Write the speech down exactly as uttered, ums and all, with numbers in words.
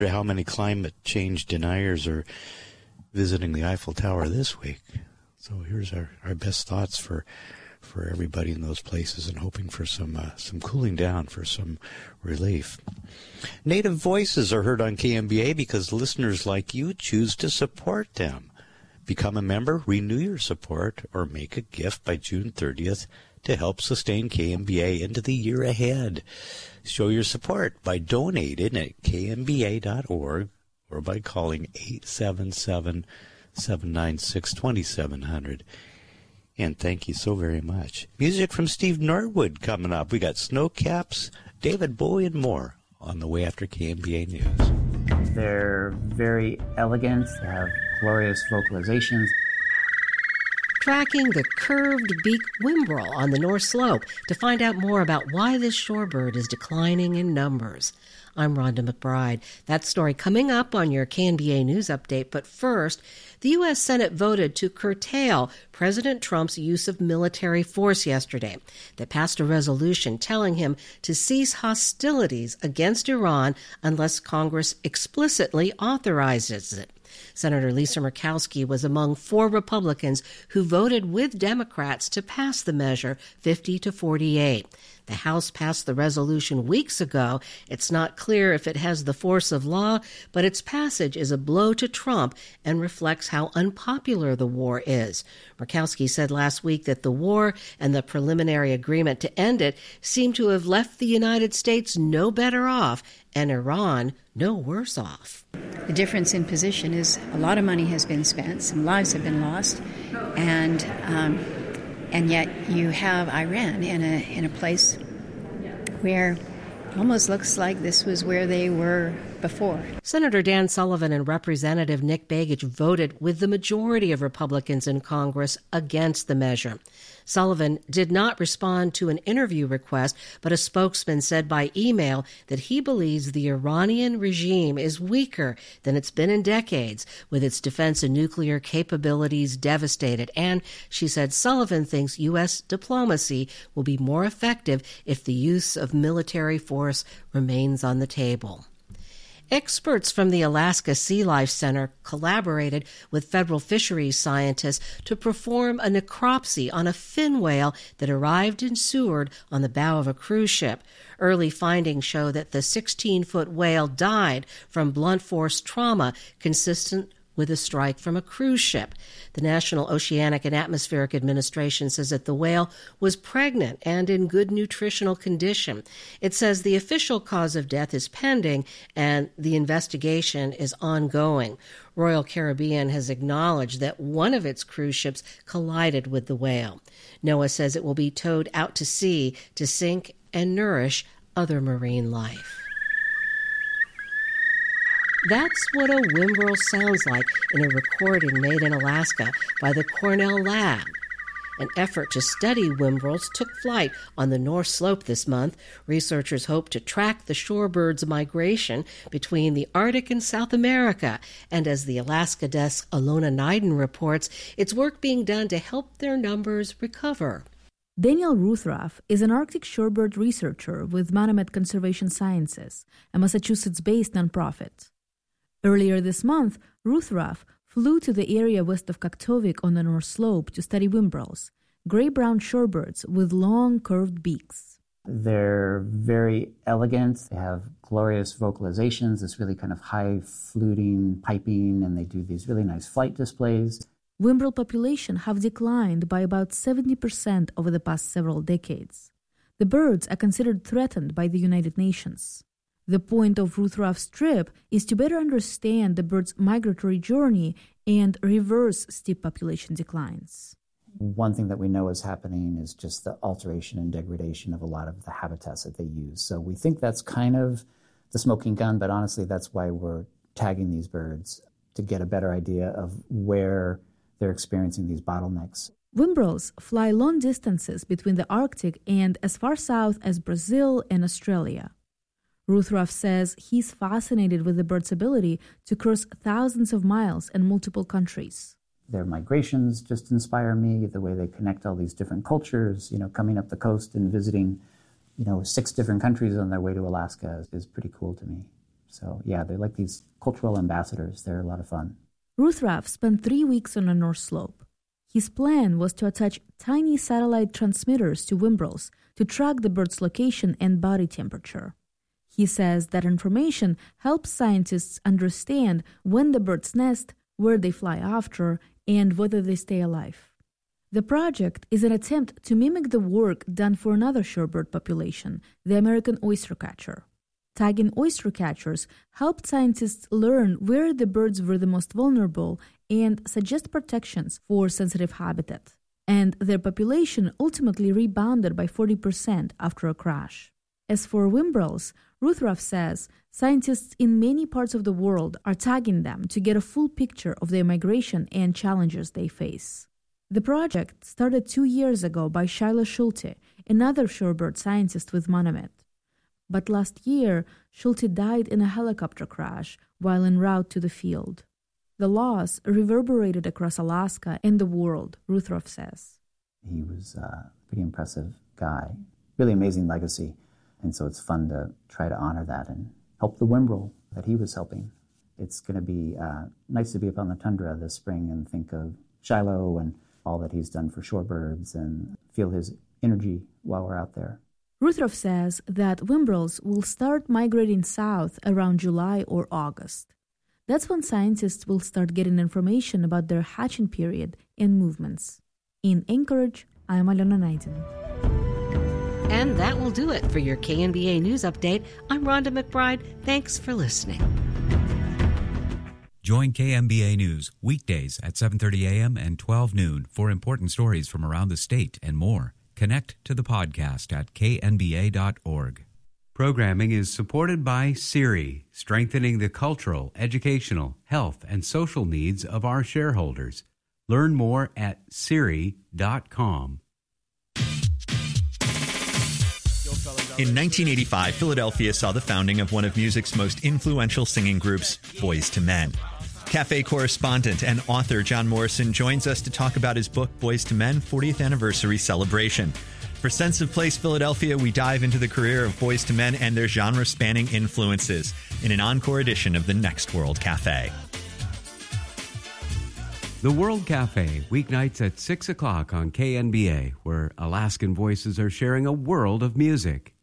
How many climate change deniers are visiting the Eiffel Tower this week? So here's our, our best thoughts for for everybody in those places, and hoping for some uh, some cooling down, for some relief. Native voices are heard on K M B A because listeners like you choose to support them. Become a member, renew your support, or make a gift by June thirtieth to help sustain K M B A into the year ahead. Show your support by donating at k m b a dot org or by calling eight seven seven, seven nine six, two seven zero zero. And thank you so very much. Music from Steve Norwood coming up. We got Snowcaps, David Bowie, and more on the way after K M B A News. They're very elegant. They have glorious vocalizations. Tracking the curved beak whimbrel on the North Slope to find out more about why this shorebird is declining in numbers. I'm Rhonda McBride. That story coming up on your K M B A News Update. But first, the U S Senate voted to curtail President Trump's use of military force yesterday. They passed a resolution telling him to cease hostilities against Iran unless Congress explicitly authorizes it. Senator Lisa Murkowski was among four Republicans who voted with Democrats to pass the measure fifty to forty-eight. The House passed the resolution weeks ago. It's not clear if it has the force of law, but its passage is a blow to Trump and reflects how unpopular the war is. Murkowski said last week that the war and the preliminary agreement to end it seem to have left the United States no better off and Iran no worse off. The difference in position is a lot of money has been spent, some lives have been lost, and um, and yet you have Iran in a in a place where it almost looks like this was where they were before. Senator Dan Sullivan and Representative Nick Begich voted with the majority of Republicans in Congress against the measure. Sullivan did not respond to an interview request, but a spokesman said by email that he believes the Iranian regime is weaker than it's been in decades, with its defense and nuclear capabilities devastated. And, she said, Sullivan thinks U S diplomacy will be more effective if the use of military force remains on the table. Experts from the Alaska Sea Life Center collaborated with federal fisheries scientists to perform a necropsy on a fin whale that arrived in Seward on the bow of a cruise ship. Early findings show that the sixteen-foot whale died from blunt force trauma consistent with a strike from a cruise ship. The National Oceanic and Atmospheric Administration says that the whale was pregnant and in good nutritional condition. It says the official cause of death is pending and the investigation is ongoing. Royal Caribbean has acknowledged that one of its cruise ships collided with the whale. NOAA says it will be towed out to sea to sink and nourish other marine life. That's what a whimbrel sounds like in a recording made in Alaska by the Cornell Lab. An effort to study whimbrels took flight on the North Slope this month. Researchers hope to track the shorebird's migration between the Arctic and South America. And as the Alaska desk Alona Neiden reports, it's work being done to help their numbers recover. Daniel Ruthroff is an Arctic shorebird researcher with Manomet Conservation Sciences, a Massachusetts-based nonprofit. Earlier this month, Ruthroff flew to the area west of Kaktovik on the North Slope to study whimbrels, gray-brown shorebirds with long, curved beaks. They're very elegant. They have glorious vocalizations, this really kind of high fluting piping, and they do these really nice flight displays. Whimbrel population have declined by about seventy percent over the past several decades. The birds are considered threatened by the United Nations. The point of Ruthroff's trip is to better understand the bird's migratory journey and reverse steep population declines. One thing that we know is happening is just the alteration and degradation of a lot of the habitats that they use. So we think that's kind of the smoking gun, but honestly, that's why we're tagging these birds, to get a better idea of where they're experiencing these bottlenecks. Whimbrels fly long distances between the Arctic and as far south as Brazil and Australia. Ruthroff says he's fascinated with the bird's ability to cross thousands of miles in multiple countries. Their migrations just inspire me, the way they connect all these different cultures, you know, coming up the coast and visiting, you know, six different countries on their way to Alaska is, is pretty cool to me. So yeah, they're like these cultural ambassadors. They're a lot of fun. Ruthraff spent three weeks on the North Slope. His plan was to attach tiny satellite transmitters to Wimbrels to track the bird's location and body temperature. He says that information helps scientists understand when the birds nest, where they fly after, and whether they stay alive. The project is an attempt to mimic the work done for another shorebird population, the American oystercatcher. Tagging oystercatchers helped scientists learn where the birds were the most vulnerable and suggest protections for sensitive habitat. And their population ultimately rebounded by forty percent after a crash. As for Wimbrels, Ruthraff says scientists in many parts of the world are tagging them to get a full picture of their migration and challenges they face. The project started two years ago by Shiloh Schulte, another shorebird scientist with Manomet. But last year, Schulte died in a helicopter crash while en route to the field. The loss reverberated across Alaska and the world, Ruthraff says. He was a pretty impressive guy, really amazing legacy. And so it's fun to try to honor that and help the Wimbrel that he was helping. It's going to be uh, nice to be up on the tundra this spring and think of Shiloh and all that he's done for shorebirds and feel his energy while we're out there. Ruthraff says that Wimbrels will start migrating south around July or August. That's when scientists will start getting information about their hatching period and movements. In Anchorage, I'm Alona Naidin. And that will do it for your K N B A News Update. I'm Rhonda McBride. Thanks for listening. Join K N B A News weekdays at seven thirty a.m. and twelve noon for important stories from around the state and more. Connect to the podcast at k n b a dot org. Programming is supported by SIRI, strengthening the cultural, educational, health, and social needs of our shareholders. Learn more at siri dot com. In nineteen eighty-five, Philadelphia saw the founding of one of music's most influential singing groups, Boyz two Men. Cafe correspondent and author John Morrison joins us to talk about his book, Boyz two Men, fortieth Anniversary Celebration. For Sense of Place Philadelphia, we dive into the career of Boyz two Men and their genre-spanning influences in an encore edition of the Next World Cafe. The World Cafe, weeknights at six o'clock on K N B A, where Alaskan voices are sharing a world of music.